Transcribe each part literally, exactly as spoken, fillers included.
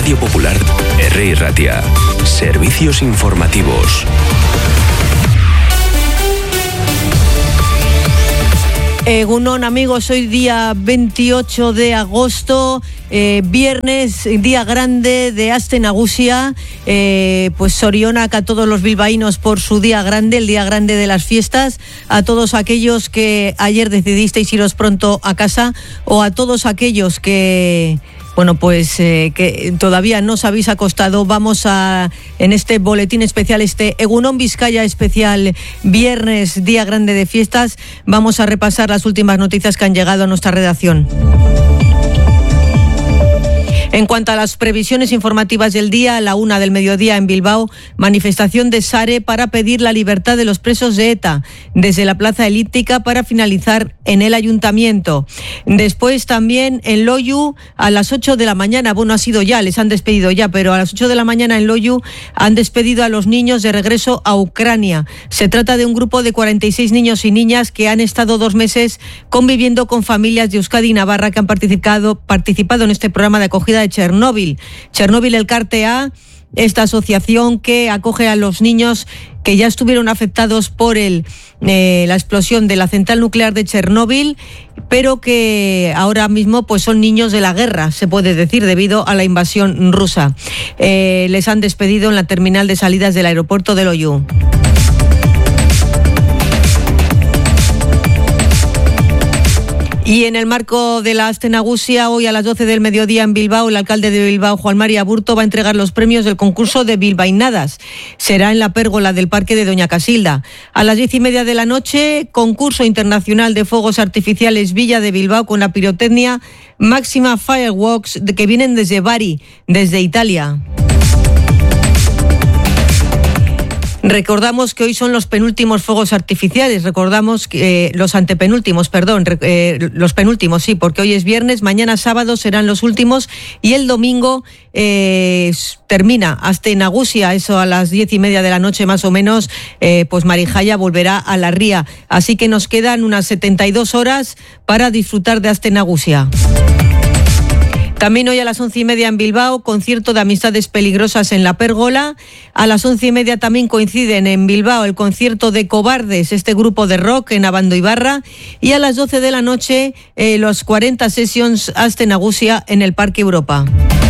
Radio Popular, R I Ratia. Servicios informativos. Egunon, amigos, hoy día veintiocho de agosto, eh, viernes, día grande de Aste Nagusia, eh, pues sorionak a todos los bilbaínos por su día grande, el día grande de las fiestas, a todos aquellos que ayer decidisteis iros pronto a casa, o a todos aquellos que... Bueno, pues eh, que todavía no os habéis acostado. Vamos a, en este boletín especial, este Egunon Vizcaya especial, viernes, día grande de fiestas, vamos a repasar las últimas noticias que han llegado a nuestra redacción. En cuanto a las previsiones informativas del día, a la una del mediodía en Bilbao, manifestación de Sare para pedir la libertad de los presos de ETA, desde la Plaza Elíptica para finalizar en el Ayuntamiento. Después también en Loiu, a las ocho de la mañana, bueno, ha sido ya, les han despedido ya, pero a las ocho de la mañana en Loiu han despedido a los niños de regreso a Ucrania. Se trata de un grupo de cuarenta y seis niños y niñas que han estado dos meses conviviendo con familias de Euskadi y Navarra que han participado, participado en este programa de acogida de Chernóbil. Chernóbil Elkarte A, esta asociación que acoge a los niños que ya estuvieron afectados por el, eh, la explosión de la central nuclear de Chernóbil, pero que ahora mismo pues son niños de la guerra, se puede decir, debido a la invasión rusa. Eh, les han despedido en la terminal de salidas del aeropuerto de Loiu. Y en el marco de la Aste Nagusia, hoy a las doce del mediodía en Bilbao, el alcalde de Bilbao, Juan Mari Aburto, va a entregar los premios del concurso de Bilbainadas. Será en la pérgola del Parque de Doña Casilda. A las diez y media de la noche, concurso internacional de fuegos artificiales Villa de Bilbao con la pirotecnia Máxima Fireworks, que vienen desde Bari, desde Italia. Recordamos que hoy son los penúltimos fuegos artificiales, recordamos que eh, los antepenúltimos, perdón, eh, los penúltimos, sí, porque hoy es viernes, mañana sábado serán los últimos y el domingo eh, termina Aste Nagusia, eso a las diez y media de la noche más o menos, eh, pues Marijaya volverá a la ría, así que nos quedan unas setenta y dos horas para disfrutar de Aste Nagusia. También hoy a las once y media en Bilbao, concierto de Amistades Peligrosas en la Pérgola. A las once y media también coinciden en Bilbao el concierto de Cobardes, este grupo de rock en Abando Ibarra. Y a las doce de la noche, eh, los cuarenta Sessions Aste Nagusia en el Parque Europa.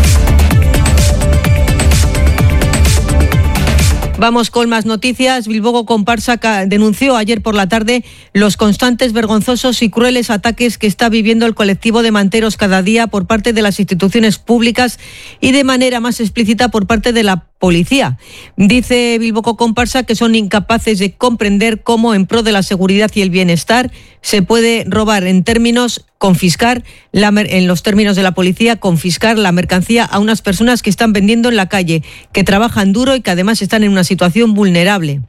Vamos con más noticias. Bilbao Comparsa denunció ayer por la tarde los constantes, vergonzosos y crueles ataques que está viviendo el colectivo de manteros cada día por parte de las instituciones públicas y de manera más explícita por parte de la policía. Dice Bilbao Comparsa que son incapaces de comprender cómo en pro de la seguridad y el bienestar se puede robar en términos, confiscar, la, en los términos de la policía, confiscar la mercancía a unas personas que están vendiendo en la calle, que trabajan duro y que además están en una situación vulnerable.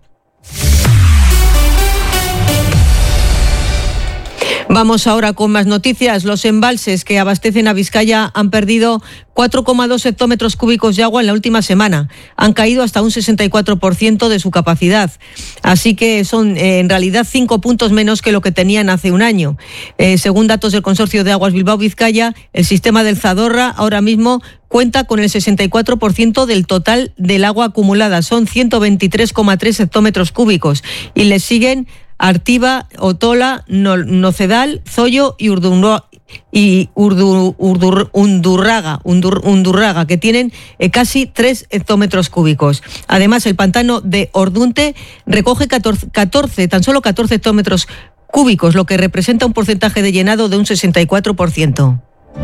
Vamos ahora con más noticias. Los embalses que abastecen a Vizcaya han perdido cuatro coma dos hectómetros cúbicos de agua en la última semana. Han caído hasta un sesenta y cuatro por ciento de su capacidad. Así que son eh, en realidad cinco puntos menos que lo que tenían hace un año. Eh, según datos del Consorcio de Aguas Bilbao-Vizcaya, el sistema del Zadorra ahora mismo cuenta con el sesenta y cuatro por ciento del total del agua acumulada. Son ciento veintitrés coma tres hectómetros cúbicos. Y le siguen Artiva, Otola, Nocedal, Zoyo y Urdunro, y Urdu, Urdur, Undurraga, Undur, Undurraga, que tienen eh, casi tres hectómetros cúbicos. Además, el pantano de Ordunte recoge catorce, catorce, tan solo catorce hectómetros cúbicos, lo que representa un porcentaje de llenado de un sesenta y cuatro por ciento.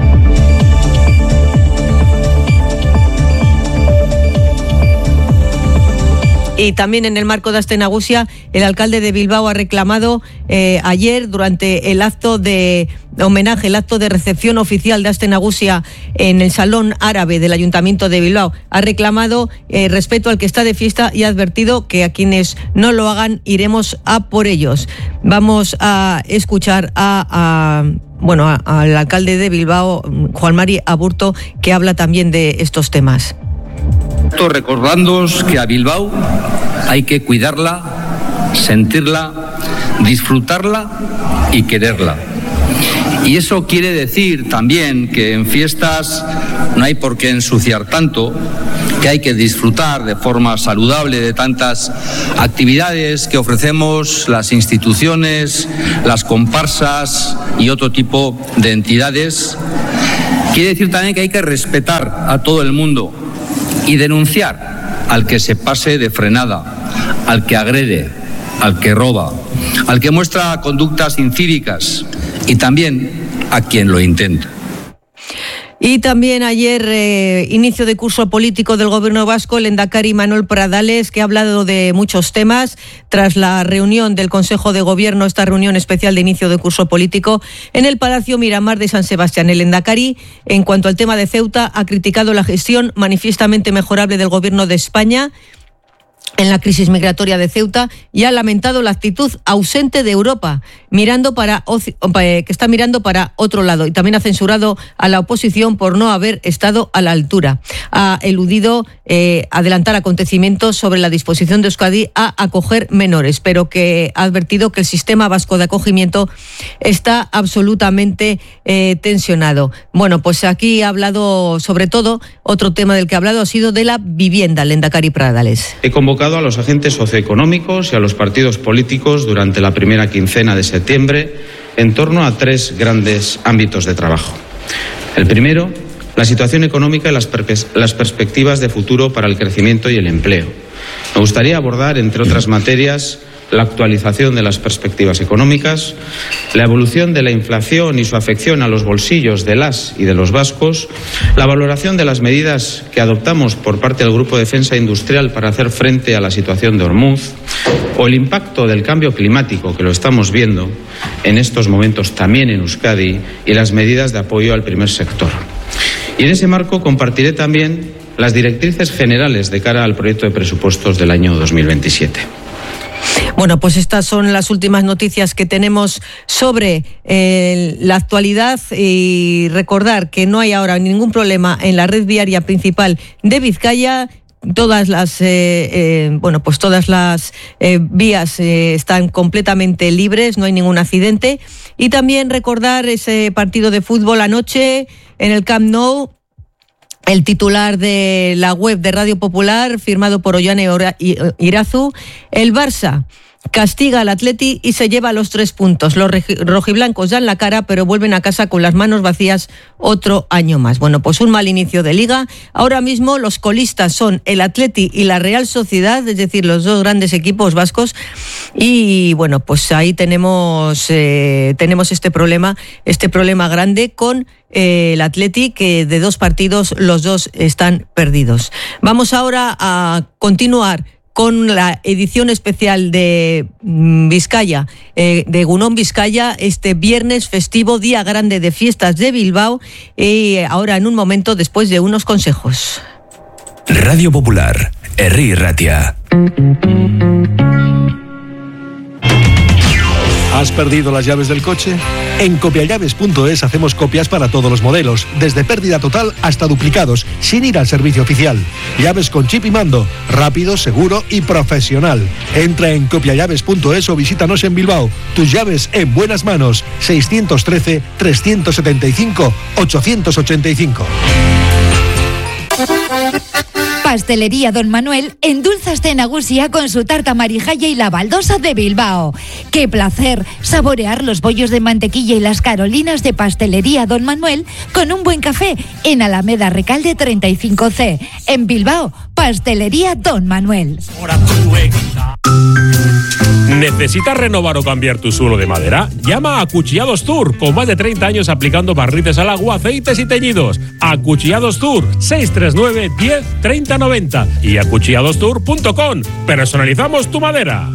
Y también en el marco de Aste Nagusia, el alcalde de Bilbao ha reclamado eh, ayer, durante el acto de homenaje, el acto de recepción oficial de Aste Nagusia en el Salón Árabe del Ayuntamiento de Bilbao, ha reclamado eh, respeto al que está de fiesta y ha advertido que a quienes no lo hagan iremos a por ellos. Vamos a escuchar a... a bueno, a, al alcalde de Bilbao, Juan Mari Aburto, que habla también de estos temas. Recordándoos que a Bilbao hay que cuidarla, sentirla, disfrutarla y quererla. Y eso quiere decir también que en fiestas no hay por qué ensuciar tanto, que hay que disfrutar de forma saludable de tantas actividades que ofrecemos las instituciones, las comparsas y otro tipo de entidades. Quiere decir también que hay que respetar a todo el mundo y denunciar al que se pase de frenada, al que agrede, al que roba, al que muestra conductas incívicas y también a quien lo intenta. Y también ayer, eh, inicio de curso político del Gobierno vasco, el lehendakari Manuel Pradales, que ha hablado de muchos temas tras la reunión del Consejo de Gobierno, esta reunión especial de inicio de curso político, en el Palacio Miramar de San Sebastián. El lehendakari, en cuanto al tema de Ceuta, ha criticado la gestión manifiestamente mejorable del Gobierno de España en la crisis migratoria de Ceuta y ha lamentado la actitud ausente de Europa, mirando para que está mirando para otro lado, y también ha censurado a la oposición por no haber estado a la altura. Ha eludido eh, adelantar acontecimientos sobre la disposición de Euskadi a acoger menores, pero que ha advertido que el sistema vasco de acogimiento está absolutamente eh, tensionado. Bueno, pues aquí ha hablado, sobre todo, otro tema del que ha hablado ha sido de la vivienda, el lehendakari Pradales. He convocado a los agentes socioeconómicos y a los partidos políticos durante la primera quincena de septiembre en torno a tres grandes ámbitos de trabajo. El primero, la situación económica y las, pers- las perspectivas de futuro para el crecimiento y el empleo. Me gustaría abordar, entre otras materias, la actualización de las perspectivas económicas, la evolución de la inflación y su afección a los bolsillos de las y de los vascos, la valoración de las medidas que adoptamos por parte del Grupo de Defensa Industrial para hacer frente a la situación de Hormuz, o el impacto del cambio climático, que lo estamos viendo en estos momentos también en Euskadi, y las medidas de apoyo al primer sector. Y en ese marco compartiré también las directrices generales de cara al proyecto de presupuestos del año dos mil veintisiete. Bueno, pues estas son las últimas noticias que tenemos sobre eh, la actualidad, y recordar que no hay ahora ningún problema en la red viaria principal de Vizcaya. Todas las eh, eh, bueno, pues todas las eh, vías eh, están completamente libres, no hay ningún accidente. Y también recordar ese partido de fútbol anoche en el Camp Nou. El titular de la web de Radio Popular, firmado por Ollane Irazu: el Barça castiga al Atleti y se lleva los tres puntos. Los rojiblancos dan la cara, pero vuelven a casa con las manos vacías otro año más. Bueno, pues un mal inicio de liga. Ahora mismo los colistas son el Atleti y la Real Sociedad, es decir, los dos grandes equipos vascos. Y bueno, pues ahí tenemos eh, tenemos este problema, este problema grande con eh, el Atleti, que de dos partidos los dos están perdidos. Vamos ahora a continuar con la edición especial de Vizcaya, eh, de Egunon Vizcaya, este viernes festivo, día grande de fiestas de Bilbao, y ahora en un momento, después de unos consejos. Radio Popular, Herri Ratia. ¿Has perdido las llaves del coche? En copiallaves punto es hacemos copias para todos los modelos, desde pérdida total hasta duplicados, sin ir al servicio oficial. Llaves con chip y mando, rápido, seguro y profesional. Entra en copiallaves punto es o visítanos en Bilbao. Tus llaves en buenas manos. seiscientos trece, trescientos setenta y cinco, ochocientos ochenta y cinco. Pastelería Don Manuel endulza este nagusia con su tarta marijaya y la baldosa de Bilbao. ¡Qué placer saborear los bollos de mantequilla y las carolinas de Pastelería Don Manuel con un buen café en Alameda Recalde treinta y cinco C? En Bilbao, Pastelería Don Manuel. ¿Necesitas renovar o cambiar tu suelo de madera? Llama a Acuchillados Tour, con más de treinta años aplicando barnices al agua, aceites y teñidos. Acuchillados Tour, seis tres nueve, diez, treinta, noventa y acuchillados tour punto com. Personalizamos tu madera.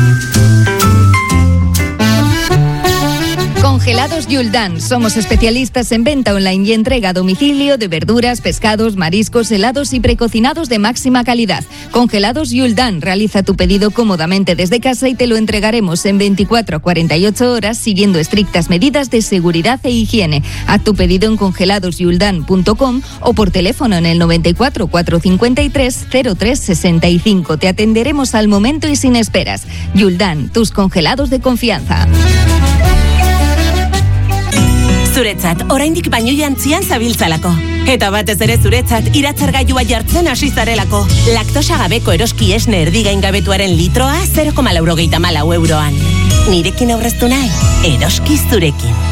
Congelados Yuldan. Somos especialistas en venta online y entrega a domicilio de verduras, pescados, mariscos, helados y precocinados de máxima calidad. Congelados Yuldan. Realiza tu pedido cómodamente desde casa y te lo entregaremos en veinticuatro a cuarenta y ocho horas siguiendo estrictas medidas de seguridad e higiene. Haz tu pedido en congelados yuldan punto com o por teléfono en el noventa y cuatro, cuatrocientos cincuenta y tres, cero tres sesenta y cinco. Te atenderemos al momento y sin esperas. Yuldan, tus congelados de confianza. Zuretzat, oraindik baino jantzian zabiltzalako. Eta batez ere zuretzat, iratzargailua jartzen hasi zarelako. Laktosa gabeko eroski esne erdigain gabetuaren litroa zero koma laurogeita hamalau euroan. Nirekin aurreztu nahi, eroski zurekin.